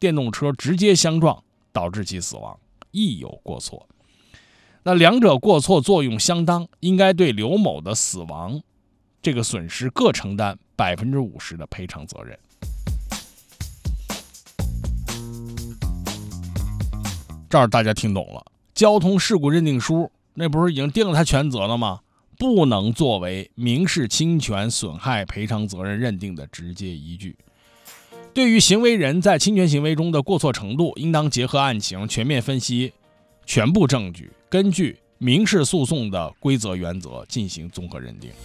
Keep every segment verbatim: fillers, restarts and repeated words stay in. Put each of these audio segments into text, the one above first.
电动车直接相撞导致其死亡，亦有过错。那两者过错作用相当，应该对刘某的死亡这个损失各承担百分之五十的赔偿责任。这儿大家听懂了，交通事故认定书那不是已经定了他全责了吗？不能作为民事侵权损害赔偿责任认定的直接依据。对于行为人在侵权行为中的过错程度，应当结合案情全面分析全部证据，根据民事诉讼的规则原则进行综合认定。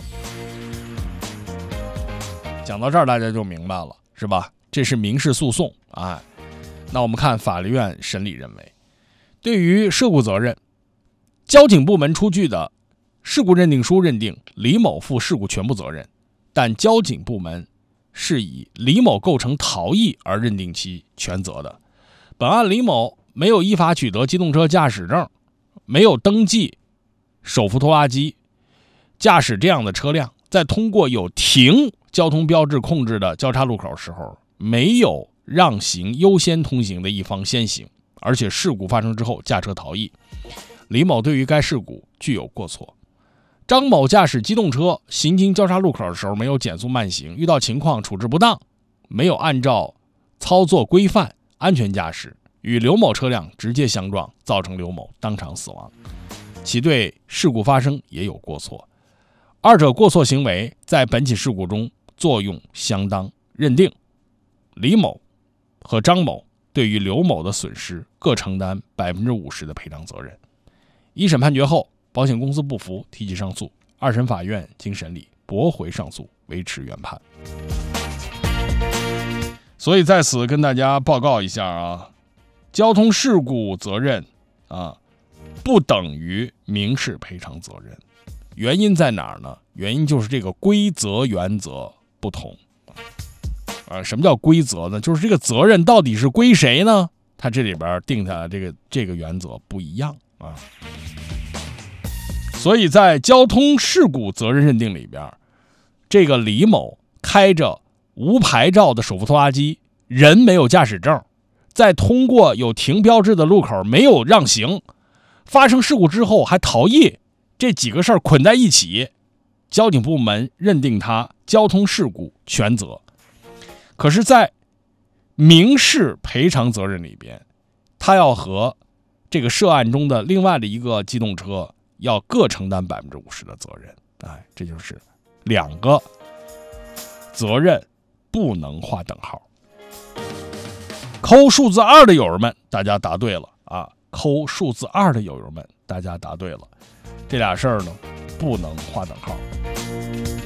讲到这儿大家就明白了，是吧？这是民事诉讼。哎，那我们看法律院审理认为，对于事故责任，交警部门出具的事故认定书认定李某负事故全部责任，但交警部门是以李某构成逃逸而认定其全责的。本案李某没有依法取得机动车驾驶证，没有登记手扶拖拉机，驾驶这样的车辆，在通过有停交通标志控制的交叉路口时候，没有让行优先通行的一方先行，而且事故发生之后驾车逃逸，李某对于该事故具有过错。张某驾驶机动车行经交叉路口的时候没有减速慢行，遇到情况处置不当，没有按照操作规范安全驾驶，与刘某车辆直接相撞，造成刘某当场死亡，其对事故发生也有过错。二者过错行为在本起事故中作用相当，认定李某和张某对于刘某的损失各承担百分之五十的赔偿责任。一审判决后，保险公司不服，提起上诉。二审法院经审理，驳回上诉，维持原判。所以在此跟大家报告一下啊，交通事故责任啊，不等于民事赔偿责任。原因在哪儿呢？原因就是这个规则原则不同。啊，什么叫规则呢？就是这个责任到底是归谁呢？它这里边定的这个这个原则不一样啊。所以在交通事故责任认定里边，这个李某开着无牌照的手扶拖拉机，人没有驾驶证，在通过有停标志的路口没有让行，发生事故之后还逃逸，这几个事儿捆在一起，交警部门认定他交通事故全责。可是在民事赔偿责任里边，他要和这个涉案中的另外的一个机动车要各承担百分之五十的责任。哎，这就是两个责任不能划等号。扣数字二的友人们，大家答对了啊！扣数字二的友人们，大家答对了。这俩事儿呢，不能划等号。